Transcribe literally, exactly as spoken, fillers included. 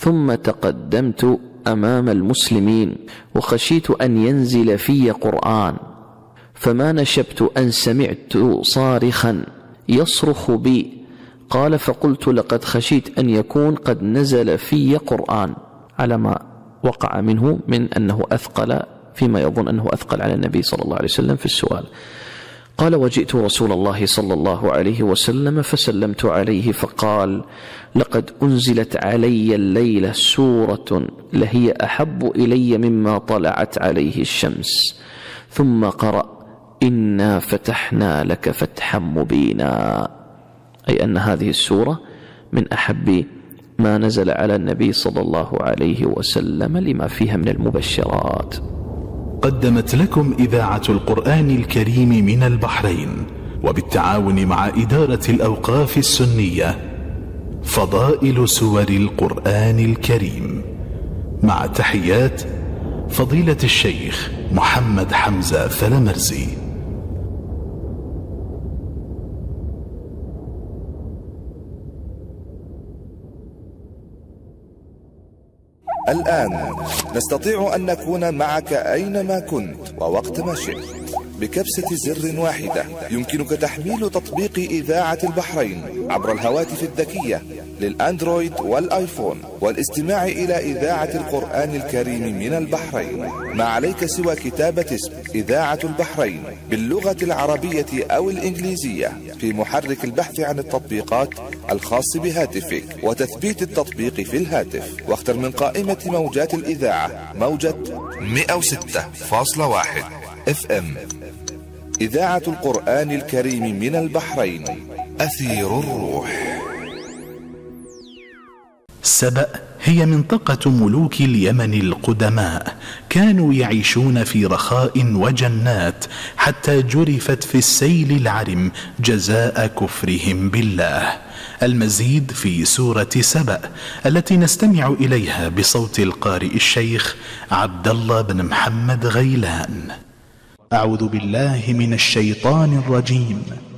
ثم تقدمت أمام المسلمين وخشيت أن ينزل في قرآن، فما نشبت أن سمعت صارخا يصرخ بي. قال فقلت لقد خشيت أن يكون قد نزل في قرآن، على ما وقع منه من أنه أثقل فيما يظن أنه أثقل على النبي صلى الله عليه وسلم في السؤال. قال وجئت رسول الله صلى الله عليه وسلم فسلمت عليه فقال لقد أنزلت علي الليلة سورة لهي أحب إلي مما طلعت عليه الشمس، ثم قرأ إنا فتحنا لك فتحا مبينا، أي أن هذه السورة من أحب ما نزل على النبي صلى الله عليه وسلم لما فيها من المبشرات. قدمت لكم إذاعة القرآن الكريم من البحرين وبالتعاون مع إدارة الأوقاف السنية فضائل سور القرآن الكريم، مع تحيات فضيلة الشيخ محمد حمزة فلمرزي. الآن نستطيع أن نكون معك أينما كنت ووقت ما شئت. بكبسة زر واحدة يمكنك تحميل تطبيق إذاعة البحرين عبر الهواتف الذكية للأندرويد والآيفون والاستماع إلى إذاعة القرآن الكريم من البحرين. ما عليك سوى كتابة اسم إذاعة البحرين باللغة العربية أو الإنجليزية في محرك البحث عن التطبيقات الخاص بهاتفك وتثبيت التطبيق في الهاتف، واختر من قائمة موجات الإذاعة موجة مئة وستة فاصلة واحد اف ام. إذاعة القرآن الكريم من البحرين، أثير الروح. سبأ هي منطقة ملوك اليمن القدماء، كانوا يعيشون في رخاء وجنات حتى جرفت في السيل العرم جزاء كفرهم بالله. المزيد في سورة سبأ التي نستمع إليها بصوت القارئ الشيخ عبد الله بن محمد غيلان. أعوذ بالله من الشيطان الرجيم.